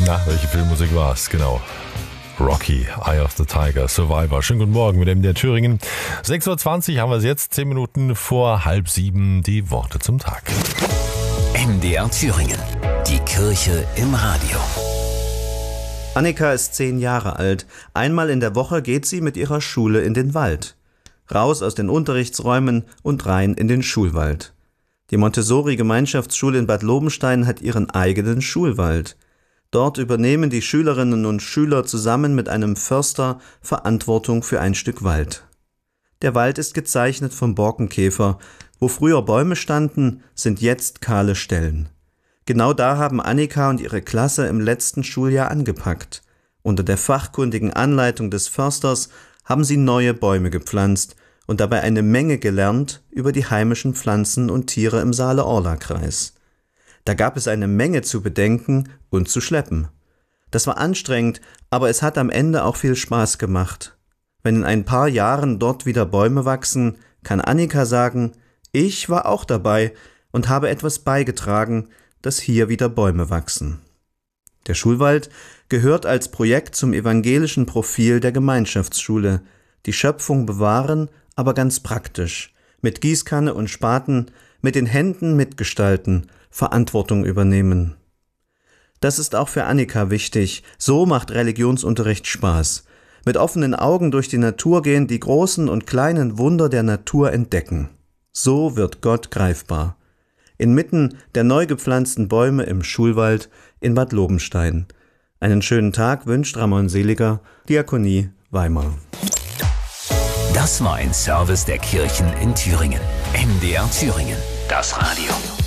Na, welche Filmmusik war es? Genau. Rocky, Eye of the Tiger, Survivor. Schönen guten Morgen mit MDR Thüringen. 6.20 Uhr haben wir es jetzt, 10 Minuten vor 6:30, die Worte zum Tag. MDR Thüringen, die Kirche im Radio. Annika ist 10 Jahre alt. Einmal in der Woche geht sie mit ihrer Schule in den Wald. Raus aus den Unterrichtsräumen und rein in den Schulwald. Die Montessori-Gemeinschaftsschule in Bad Lobenstein hat ihren eigenen Schulwald. Dort übernehmen die Schülerinnen und Schüler zusammen mit einem Förster Verantwortung für ein Stück Wald. Der Wald ist gezeichnet vom Borkenkäfer. Wo früher Bäume standen, sind jetzt kahle Stellen. Genau da haben Annika und ihre Klasse im letzten Schuljahr angepackt. Unter der fachkundigen Anleitung des Försters haben sie neue Bäume gepflanzt und dabei eine Menge gelernt über die heimischen Pflanzen und Tiere im Saale-Orla-Kreis. Da gab es eine Menge zu bedenken und zu schleppen. Das war anstrengend, aber es hat am Ende auch viel Spaß gemacht. Wenn in ein paar Jahren dort wieder Bäume wachsen, kann Annika sagen, ich war auch dabei und habe etwas beigetragen, dass hier wieder Bäume wachsen. Der Schulwald gehört als Projekt zum evangelischen Profil der Gemeinschaftsschule. Die Schöpfung bewahren, aber ganz praktisch. Mit Gießkanne und Spaten, mit den Händen mitgestalten, Verantwortung übernehmen. Das ist auch für Annika wichtig. So macht Religionsunterricht Spaß. Mit offenen Augen durch die Natur gehen, die großen und kleinen Wunder der Natur entdecken. So wird Gott greifbar. Inmitten der neu gepflanzten Bäume im Schulwald in Bad Lobenstein. Einen schönen Tag wünscht Ramon Seliger, Diakonie Weimar. Das war ein Service der Kirchen in Thüringen. MDR Thüringen, das Radio.